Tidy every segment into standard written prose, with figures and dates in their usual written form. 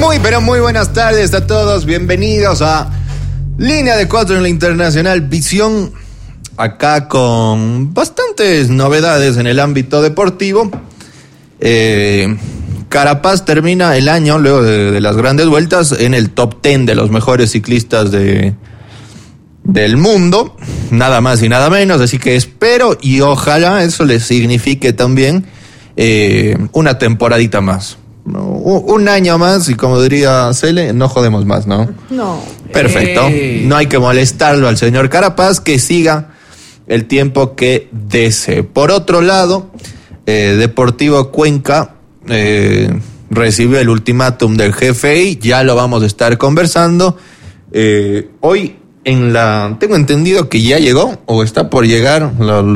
Pero muy buenas tardes a todos, bienvenidos a Línea de 4 en la Internacional Visión, acá con bastantes novedades en el ámbito deportivo. Carapaz termina el año, luego de las grandes vueltas, en el top 10 de los mejores ciclistas del mundo, nada más y nada menos, así que espero y ojalá eso le signifique también una temporadita más. Un año más y, como diría Cele, no jodemos más, ¿no? No. Perfecto. No hay que molestarlo al señor Carapaz, que siga el tiempo que desee. Por otro lado, Deportivo Cuenca recibió el ultimátum del GFI, ya lo vamos a estar conversando. Hoy tengo entendido que ya llegó o está por llegar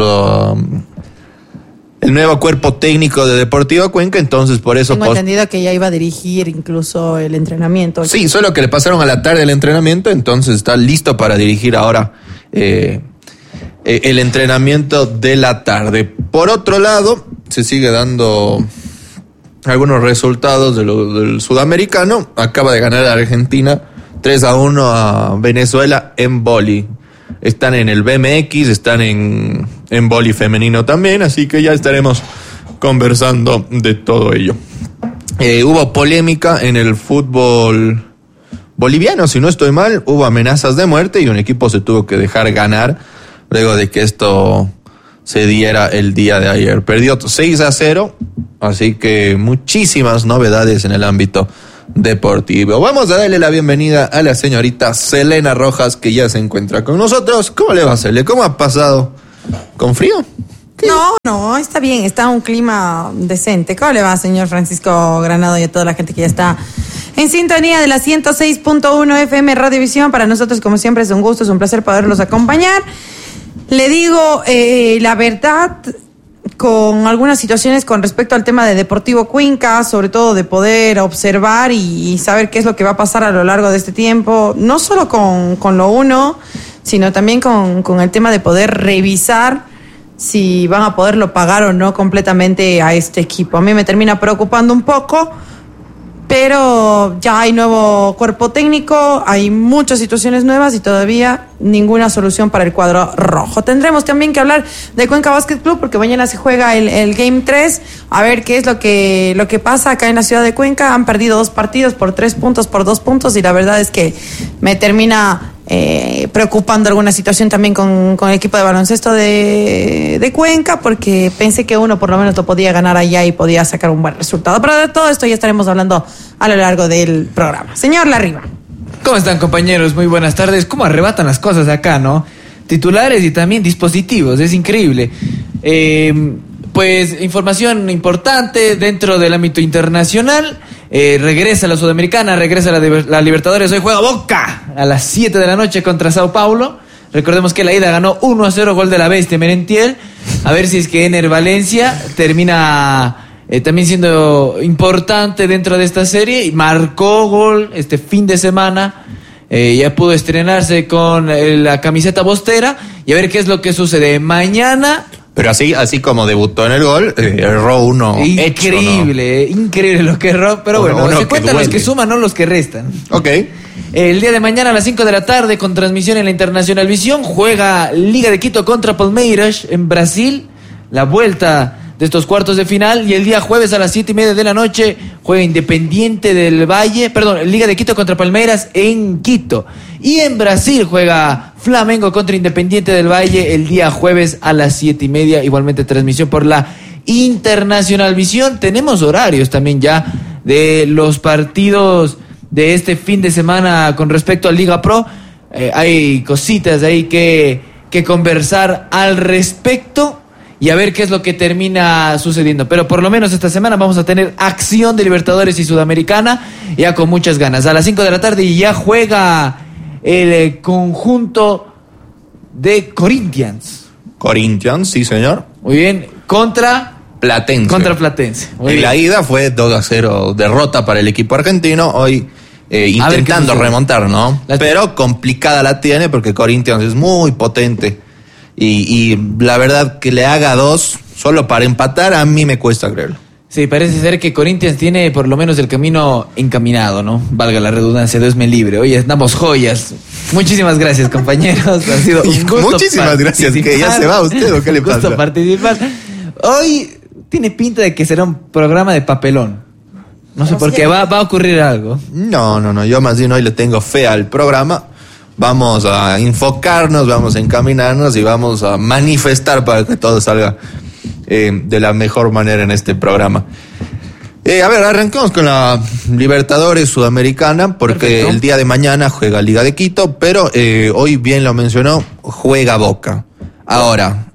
el nuevo cuerpo técnico de Deportivo Cuenca, entonces por eso... Tengo entendido que ya iba a dirigir incluso el entrenamiento. Sí, solo que le pasaron a la tarde el entrenamiento, entonces está listo para dirigir ahora el entrenamiento de la tarde. Por otro lado, se sigue dando algunos resultados del sudamericano. Acaba de ganar la Argentina 3-1 a Venezuela en vóley. Están en el BMX, están en vóley femenino también, así que ya estaremos conversando de todo ello. Hubo polémica en el fútbol boliviano, si no estoy mal, hubo amenazas de muerte y un equipo se tuvo que dejar ganar luego de que esto se diera el día de ayer. Perdió 6-0, así que muchísimas novedades en el ámbito deportivo. Vamos a darle la bienvenida a la señorita Selena Rojas, que ya se encuentra con nosotros. ¿Cómo le va, Cele? ¿Cómo ha pasado? ¿Con frío? No, está bien, está un clima decente. ¿Cómo le va, señor Francisco Granado, y a toda la gente que ya está en sintonía de la 106.1 FM Radio Visión? Para nosotros, como siempre, es un gusto, es un placer poderlos acompañar. Le digo la verdad, con algunas situaciones con respecto al tema de Deportivo Cuenca, sobre todo de poder observar y saber qué es lo que va a pasar a lo largo de este tiempo, no solo con lo uno, sino también con el tema de poder revisar si van a poderlo pagar o no completamente a este equipo. A mí me termina preocupando un poco, pero ya hay nuevo cuerpo técnico, hay muchas situaciones nuevas y todavía ninguna solución para el cuadro rojo. Tendremos también que hablar de Cuenca Basket Club, porque mañana se juega el Game 3, a ver qué es lo que pasa acá en la ciudad de Cuenca. Han perdido 2 partidos por 3 puntos, por 2 puntos, y la verdad es que me termina preocupando alguna situación también con el equipo de baloncesto de Cuenca, porque pensé que uno por lo menos lo podía ganar allá y podía sacar un buen resultado. Pero de todo esto ya estaremos hablando a lo largo del programa. Señor Larriba. ¿Cómo están, compañeros? Muy buenas tardes. ¿Cómo arrebatan las cosas acá, no? Titulares y también dispositivos, es increíble. Pues información importante dentro del ámbito internacional. Regresa la Sudamericana, regresa la Libertadores. Hoy juega Boca a las 7 de la noche contra Sao Paulo. Recordemos que la ida ganó 1-0, gol de la bestia Merentiel. A ver si es que Ener Valencia termina también siendo importante dentro de esta serie, y marcó gol este fin de semana. Ya pudo estrenarse con la camiseta bostera, y a ver qué es lo que sucede mañana. Pero así como debutó en el gol, erró uno. Increíble, hecho, ¿no? Increíble lo que erró. Pero bueno, se cuentan los que suman, no los que restan. Ok. El día de mañana a las 5 de la tarde, con transmisión en la Internacional Visión, juega Liga de Quito contra Palmeiras en Brasil. La vuelta de estos cuartos de final. Y el día jueves a las 7:30 de la noche juega Independiente del Valle, Liga de Quito contra Palmeiras en Quito. Y en Brasil juega Flamengo contra Independiente del Valle el día jueves a las 7:30. Igualmente transmisión por la Internacional Visión. Tenemos horarios también ya de los partidos de este fin de semana con respecto a Liga Pro. Hay cositas ahí que conversar al respecto y a ver qué es lo que termina sucediendo. Pero por lo menos esta semana vamos a tener acción de Libertadores y Sudamericana, ya con muchas ganas. A las 5 de la tarde ya juega el conjunto de Corinthians. Corinthians, sí, señor. Muy bien, contra Platense. Muy bien. La ida fue 2-0 derrota para el equipo argentino. Hoy intentando remontar, ¿no? Pero complicada la tiene, porque Corinthians es muy potente. Y la verdad, que le haga 2 solo para empatar, a mí me cuesta creerlo. Sí, parece ser que Corinthians tiene por lo menos el camino encaminado, ¿no? Valga la redundancia, Dios me libre. Hoy andamos joyas. Muchísimas gracias, compañeros. Ha sido un gusto. Muchísimas gracias. ¿Que ya se va usted o qué le pasa? Un gusto participar. Hoy tiene pinta de que será un programa de papelón. No sé por qué, va a ocurrir algo. No. Yo más bien hoy le tengo fe al programa. Vamos a enfocarnos, vamos a encaminarnos y vamos a manifestar para que todo salga de la mejor manera en este programa. A ver, arranquemos con la Libertadores Sudamericana, porque perfecto. El día de mañana juega Liga de Quito, pero hoy bien lo mencionó, juega Boca. Ahora,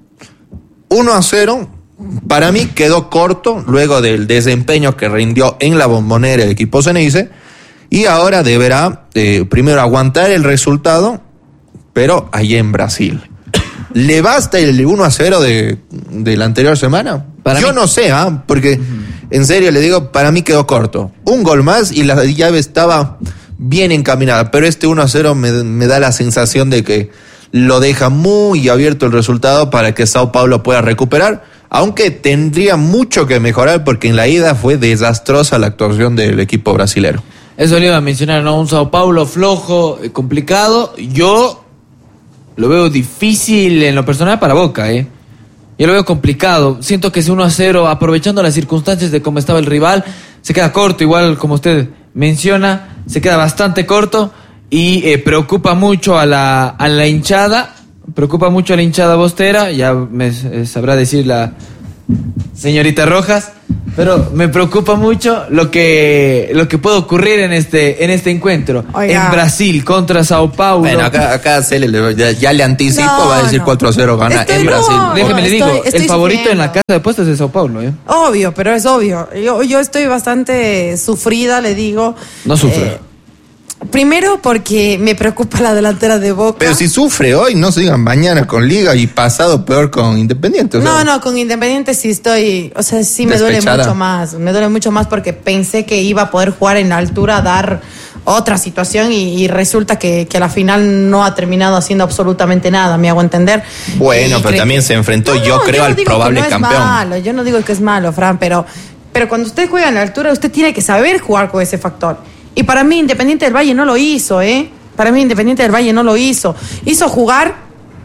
1-0, para mí quedó corto luego del desempeño que rindió en la Bombonera el equipo Ceneice, y ahora deberá primero aguantar el resultado, pero allá en Brasil. ¿Le basta el 1-0 de la anterior semana? Yo no sé, porque en serio le digo, para mí quedó corto. Un gol más y la llave estaba bien encaminada, pero este 1-0 me da la sensación de que lo deja muy abierto el resultado para que Sao Paulo pueda recuperar, aunque tendría mucho que mejorar porque en la ida fue desastrosa la actuación del equipo brasilero. Eso le iba a mencionar, ¿no? Un Sao Paulo flojo, complicado. Yo lo veo difícil en lo personal para Boca, Yo lo veo complicado. Siento que ese 1-0, aprovechando las circunstancias de cómo estaba el rival, se queda corto, igual como usted menciona, se queda bastante corto y preocupa mucho a la hinchada, bostera, ya me sabrá decir la señorita Rojas, pero me preocupa mucho lo que puede ocurrir en este encuentro. Oiga. En Brasil contra Sao Paulo. Bueno, acá ya le anticipo, va a decir 4-0 gana en Brasil. Déjeme le digo, el favorito en la casa de apuestas es Sao Paulo, Obvio, pero es obvio. Yo estoy bastante sufrida, le digo. No sufre. Primero porque me preocupa la delantera de Boca. Pero si sufre hoy, no se digan mañana con Liga y pasado peor con Independiente. No, con Independiente sí estoy, sí me duele mucho más. Me duele mucho más porque pensé que iba a poder jugar en la altura, dar otra situación y resulta que a la final no ha terminado haciendo absolutamente nada, me hago entender. Bueno, pero también se enfrentó, yo creo, al probable campeón. Yo no digo que es malo, Fran, pero cuando usted juega en la altura, usted tiene que saber jugar con ese factor. Y para mí Independiente del Valle no lo hizo, Para mí Independiente del Valle no lo hizo. Hizo jugar,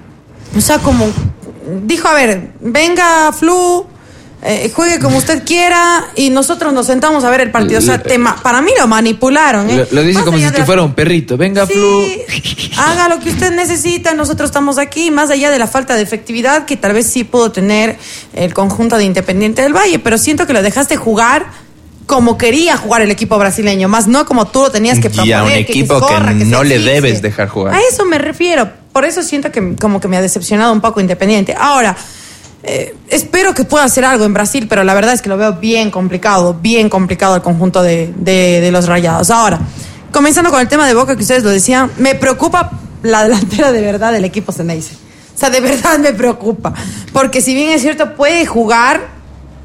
como dijo, a ver, venga Flu, juegue como usted quiera y nosotros nos sentamos a ver el partido. Para mí lo manipularon, Lo dice como si fuera un perrito. Venga Flu. Haga lo que usted necesita, nosotros estamos aquí, más allá de la falta de efectividad que tal vez sí pudo tener el conjunto de Independiente del Valle, pero siento que lo dejaste jugar como quería jugar el equipo brasileño, más no como tú lo tenías que proponer. Y a un equipo que no le debes dejar jugar. A eso me refiero. Por eso siento que como que me ha decepcionado un poco Independiente. Ahora, espero que pueda hacer algo en Brasil, pero la verdad es que lo veo bien complicado el conjunto de los Rayados. Ahora, comenzando con el tema de Boca, que ustedes lo decían, me preocupa la delantera de verdad del equipo Ceneice. De verdad me preocupa. Porque si bien es cierto, puede jugar...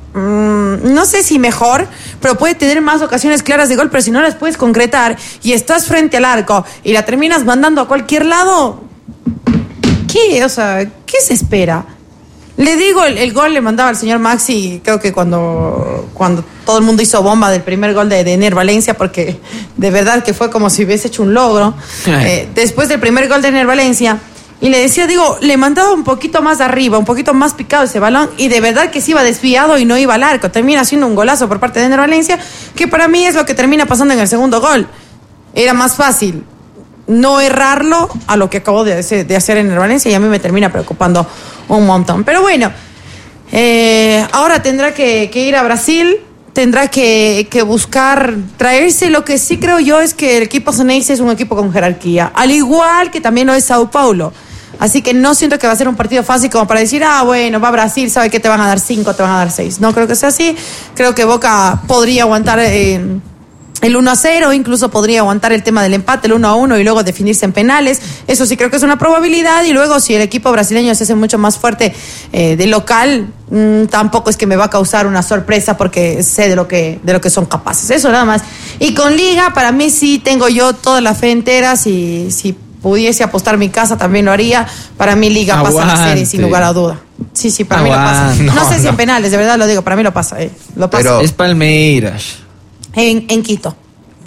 no sé si mejor, pero puede tener más ocasiones claras de gol, pero si no las puedes concretar y estás frente al arco y la terminas mandando a cualquier lado, ¿qué? ¿Qué se espera? Le digo, el gol le mandaba al señor Maxi, creo que cuando todo el mundo hizo bomba del primer gol de Ener Valencia, porque de verdad que fue como si hubiese hecho un logro. Después del primer gol de Ener Valencia, y le decía, le mandaba un poquito más arriba, un poquito más picado ese balón, y de verdad que se iba desviado y no iba al arco. Termina haciendo un golazo por parte de Ener Valencia, que para mí es lo que termina pasando en el segundo gol. Era más fácil no errarlo a lo que acabó de hacer Ener Valencia, y a mí me termina preocupando un montón. Pero bueno, ahora tendrá que ir a Brasil, tendrá que buscar traerse. Lo que sí creo yo es que el equipo Ceneice es un equipo con jerarquía, al igual que también lo es Sao Paulo. Así que no siento que va a ser un partido fácil como para decir, bueno, va a Brasil, sabe que te van a dar 5, te van a dar 6. No creo que sea así. Creo que Boca podría aguantar el 1-0, incluso podría aguantar el tema del empate, el 1-1 y luego definirse en penales. Eso sí creo que es una probabilidad. Y luego si el equipo brasileño se hace mucho más fuerte de local, tampoco es que me va a causar una sorpresa porque sé de lo que son capaces. Eso nada más. Y con Liga, para mí sí tengo yo toda la fe entera. Si pudiese apostar mi casa también lo haría. Para mí Liga pasa la serie sin lugar a duda. Sí, para mí lo pasa. No sé si en penales, de verdad lo digo, para mí lo pasa. Lo pasa. Pero- Es Palmeiras. En Quito.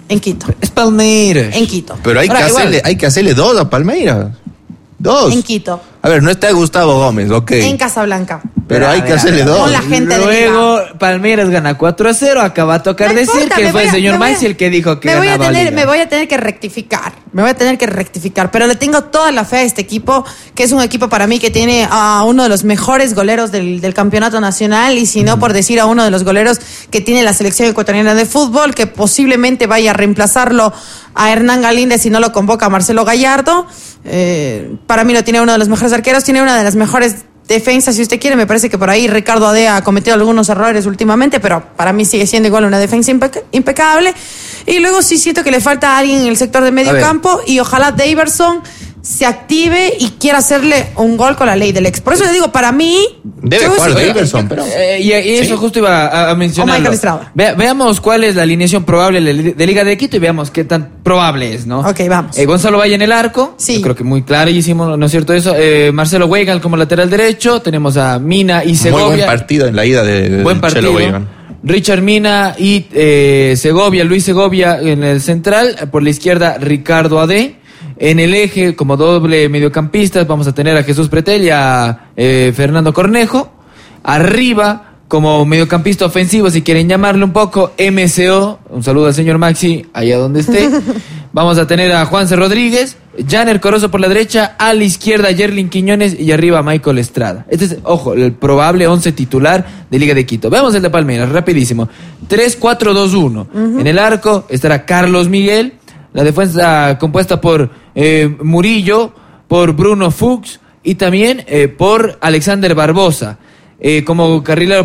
Es Palmeiras. En Quito. Pero hay que hacerle 2 a Palmeiras. 2. En Quito. A ver, no está Gustavo Gómez, ok. En Casablanca. Pero hay que hacerle 2. Con la gente de Luego Palmeiras gana 4-0. Acaba a tocar No decir importa, que me fue voy el a- señor me voy a- Maisi el que dijo que me voy a ganaba tener, Liga. me voy a tener que rectificar, pero le tengo toda la fe a este equipo, que es un equipo para mí que tiene a uno de los mejores goleros del campeonato nacional, y si no por decir a uno de los goleros que tiene la selección ecuatoriana de fútbol, que posiblemente vaya a reemplazarlo a Hernán Galíndez si no lo convoca a Marcelo Gallardo. Para mí lo tiene uno de los mejores arqueros, tiene una de las mejores defensas, si usted quiere. Me parece que por ahí Ricardo Adea ha cometido algunos errores últimamente, pero para mí sigue siendo igual una defensa impecable. Y luego sí siento que le falta a alguien en el sector de medio campo, y ojalá Daverson se active y quiera hacerle un gol con la ley del ex. Por eso le digo, para mí... Debe yo jugar sí- Daverson, pero... Y eso justo iba a mencionarlo. O Michael Estrada. Veamos cuál es la alineación probable de Liga de Quito y veamos qué tan probable es, ¿no? Ok, vamos. Gonzalo Valle en el arco. Sí. Yo creo que muy clarísimo, ¿no es cierto eso? Marcelo Weigand como lateral derecho. Tenemos a Mina y Segovia. Muy buen partido en la ida de Buen Chelo partido. Weigand. Richard Mina y Segovia, Luis Segovia en el central. Por la izquierda, Ricardo Ade. En el eje, como doble mediocampistas, vamos a tener a Jesús Pretel y a Fernando Cornejo. Arriba, como mediocampista ofensivo, si quieren llamarlo un poco, MCO. Un saludo al señor Maxi, allá donde esté. Vamos a tener a Juanse Rodríguez, Janer Corozo por la derecha, a la izquierda Yerlin Quiñones y arriba Michael Estrada. Este es, ojo, el probable 11 titular de Liga de Quito. Veamos el de Palmeiras, rapidísimo. 3-4-2-1. En el arco estará Carlos Miguel. La defensa compuesta por Murillo, por Bruno Fuchs y también por Alexander Barbosa. Como carrilero